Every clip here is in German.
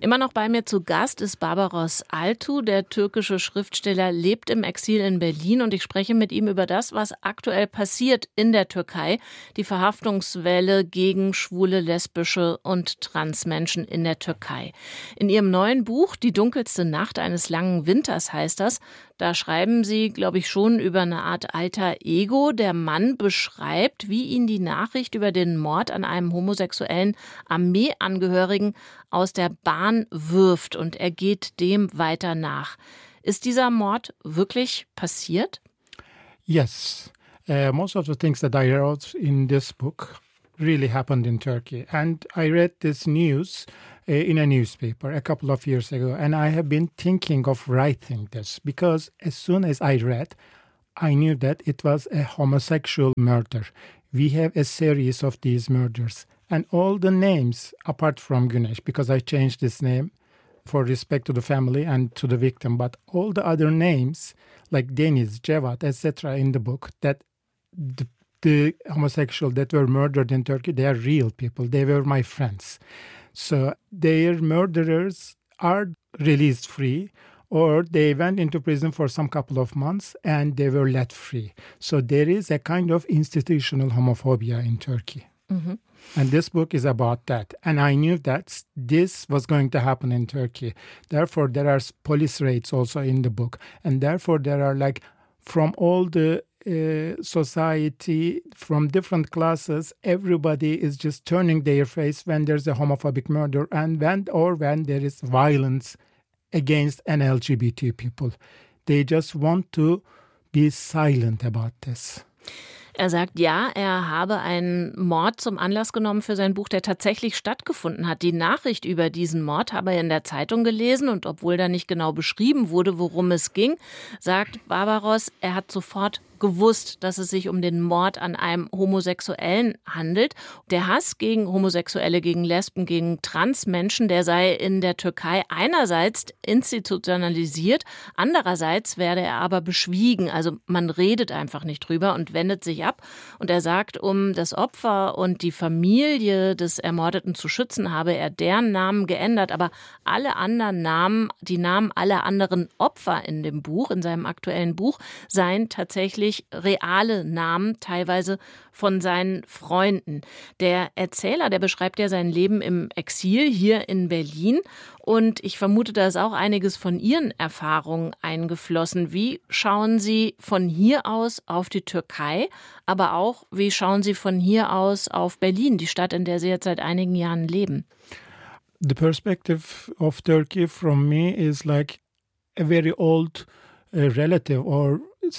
Immer noch bei mir zu Gast ist Barbaros Altu. Der türkische Schriftsteller lebt im Exil in Berlin und ich spreche mit ihm über das, was aktuell passiert in der Türkei. Die Verhaftungswelle gegen schwule, lesbische und Transmenschen in der Türkei. In ihrem neuen Buch »Die dunkelste Nacht eines langen Winters« heißt das. Da schreiben Sie, glaube ich, schon über eine Art alter Ego. Der Mann beschreibt, wie ihn die Nachricht über den Mord an einem homosexuellen Armeeangehörigen aus der Bahn wirft und er geht dem weiter nach. Ist dieser Mord wirklich passiert? Yes. Most of the things that I wrote in this book really happened in Turkey. And I read this news in a newspaper a couple of years ago. And I have been thinking of writing this because as soon as I read, I knew that it was a homosexual murder. We have a series of these murders. And all the names, apart from Güneş, because I changed this name for respect to the family and to the victim, but all the other names, like Deniz, Cevat, etc. in the book, that the homosexual that were murdered in Turkey, they are real people. They were my friends. So their murderers are released free, or they went into prison for some couple of months and they were let free. So there is a kind of institutional homophobia in Turkey. Mm-hmm. And this book is about that. And I knew that this was going to happen in Turkey. Therefore, there are police raids also in the book. And therefore, there are like from all the society, from different classes, everybody is just turning their face when there's a homophobic murder and when there is violence against an LGBT people. They just want to be silent about this. Er sagt, ja, er habe einen Mord zum Anlass genommen für sein Buch, der tatsächlich stattgefunden hat. Die Nachricht über diesen Mord habe er in der Zeitung gelesen und obwohl da nicht genau beschrieben wurde, worum es ging, sagt Barbaros, er hat sofort gewusst, dass es sich um den Mord an einem Homosexuellen handelt. Der Hass gegen Homosexuelle, gegen Lesben, gegen Transmenschen, der sei in der Türkei einerseits institutionalisiert, andererseits werde er aber beschwiegen. Also man redet einfach nicht drüber und wendet sich ab. Und er sagt, um das Opfer und die Familie des Ermordeten zu schützen, habe er deren Namen geändert. Aber alle anderen Namen, die Namen aller anderen Opfer in dem Buch, in seinem aktuellen Buch, seien tatsächlich reale Namen, teilweise von seinen Freunden. Der Erzähler, der beschreibt ja sein Leben im Exil hier in Berlin und ich vermute, da ist auch einiges von Ihren Erfahrungen eingeflossen. Wie schauen Sie von hier aus auf die Türkei, aber auch, wie schauen Sie von hier aus auf Berlin, die Stadt, in der Sie jetzt seit einigen Jahren leben? The perspective of Turkey from me is like a very old relative or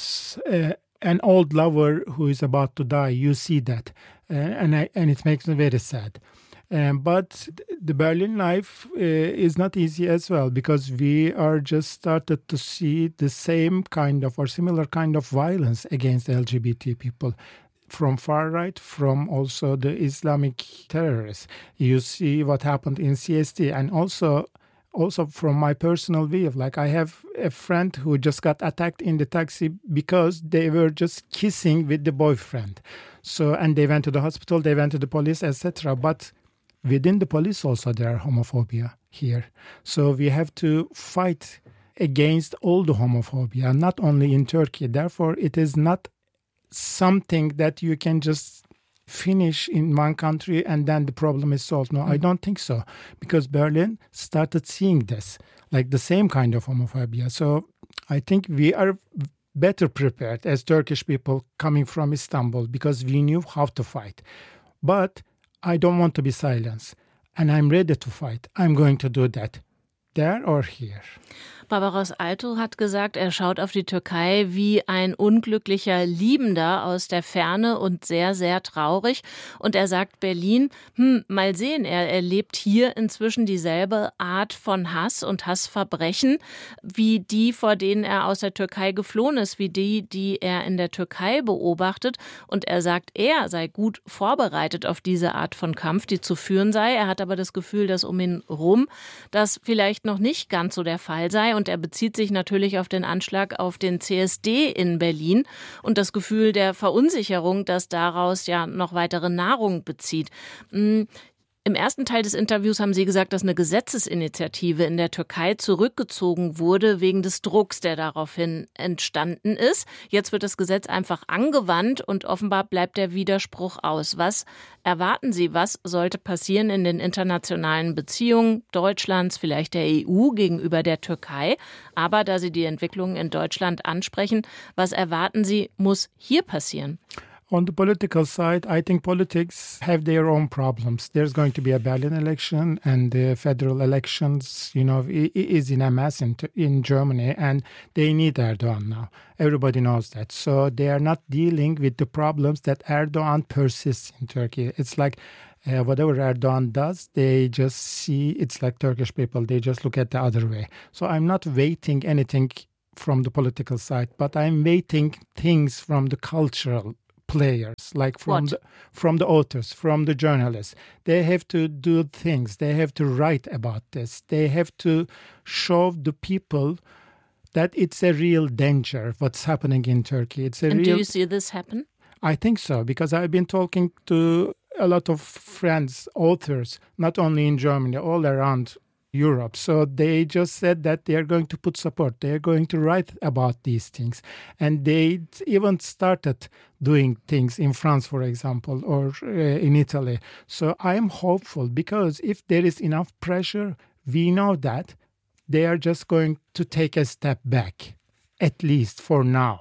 an old lover who is about to die. You see that, and it makes me very sad. But the Berlin life is not easy as well because we are just started to see the same kind of or similar kind of violence against LGBT people from far right, from also the Islamic terrorists. You see what happened in CST and also from my personal view, like I have a friend who just got attacked in the taxi because they were just kissing with the boyfriend. So, and they went to the hospital, they went to the police, etc. But within the police also there are homophobia here. So we have to fight against all the homophobia, not only in Turkey. Therefore, it is not something that you can just finish in one country and then the problem is solved. No, I don't think so. Because Berlin started seeing this, like the same kind of homophobia. So I think we are better prepared as Turkish people coming from Istanbul because we knew how to fight. But I don't want to be silenced. And I'm ready to fight. I'm going to do that. There or here. Barbaros Altu hat gesagt, er schaut auf die Türkei wie ein unglücklicher Liebender aus der Ferne und sehr, sehr traurig. Und er sagt Berlin, mal sehen, er erlebt hier inzwischen dieselbe Art von Hass und Hassverbrechen, wie die, vor denen er aus der Türkei geflohen ist, wie die er in der Türkei beobachtet. Und er sagt, er sei gut vorbereitet auf diese Art von Kampf, die zu führen sei. Er hat aber das Gefühl, dass um ihn rum das vielleicht noch nicht ganz so der Fall sei. Und er bezieht sich natürlich auf den Anschlag auf den CSD in Berlin und das Gefühl der Verunsicherung, das daraus ja noch weitere Nahrung bezieht. Im ersten Teil des Interviews haben Sie gesagt, dass eine Gesetzesinitiative in der Türkei zurückgezogen wurde wegen des Drucks, der daraufhin entstanden ist. Jetzt wird das Gesetz einfach angewandt und offenbar bleibt der Widerspruch aus. Was erwarten Sie? Was sollte passieren in den internationalen Beziehungen Deutschlands, vielleicht der EU gegenüber der Türkei? Aber da Sie die Entwicklungen in Deutschland ansprechen, was erwarten Sie, muss hier passieren? On the political side, I think politics have their own problems. There's going to be a Berlin election, and the federal elections, is in a mess in Germany, and they need Erdogan now. Everybody knows that. So they are not dealing with the problems that Erdogan persists in Turkey. It's like whatever Erdogan does, they just see, it's like Turkish people, they just look at the other way. So I'm not waiting anything from the political side, but I'm waiting things from the cultural players, like from the authors, from the journalists. They have to do things. They have to write about this. They have to show the people that it's a real danger what's happening in Turkey. And do you see this happen? I think so, because I've been talking to a lot of friends, authors, not only in Germany, all around Europe. So they just said that they are going to put support. They are going to write about these things. And they even started doing things in France, for example, or in Italy. So I am hopeful, because if there is enough pressure, we know that they are just going to take a step back, at least for now.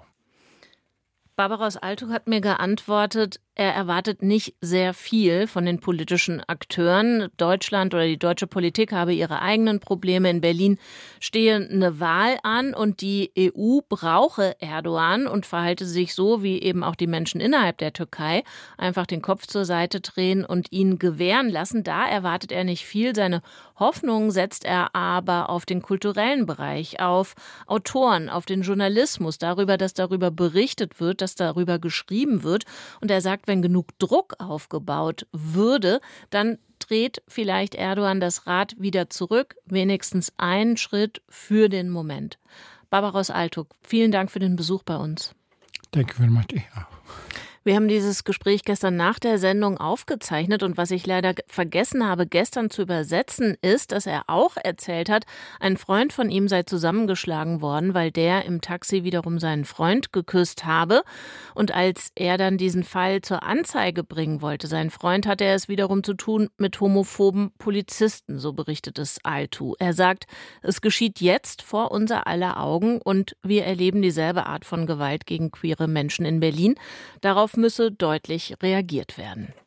Barbaros Altuk hat mir geantwortet, er erwartet nicht sehr viel von den politischen Akteuren. Deutschland oder die deutsche Politik habe ihre eigenen Probleme. In Berlin stehe eine Wahl an und die EU brauche Erdogan und verhalte sich so, wie eben auch die Menschen innerhalb der Türkei, einfach den Kopf zur Seite drehen und ihn gewähren lassen. Da erwartet er nicht viel. Seine Hoffnung setzt er aber auf den kulturellen Bereich, auf Autoren, auf den Journalismus, darüber, dass darüber berichtet wird, dass darüber geschrieben wird. Und er sagt, wenn genug Druck aufgebaut würde, dann dreht vielleicht Erdogan das Rad wieder zurück, wenigstens einen Schritt für den Moment. Barbaros Altuk, vielen Dank für den Besuch bei uns. Thank you very much. Yeah. Wir haben dieses Gespräch gestern nach der Sendung aufgezeichnet und was ich leider vergessen habe, gestern zu übersetzen, ist, dass er auch erzählt hat, ein Freund von ihm sei zusammengeschlagen worden, weil der im Taxi wiederum seinen Freund geküsst habe. Und als er dann diesen Fall zur Anzeige bringen wollte, sein Freund, hatte er es wiederum zu tun mit homophoben Polizisten, so berichtet es Altu. Er sagt, es geschieht jetzt vor unser aller Augen und wir erleben dieselbe Art von Gewalt gegen queere Menschen in Berlin. Darauf müsse deutlich reagiert werden.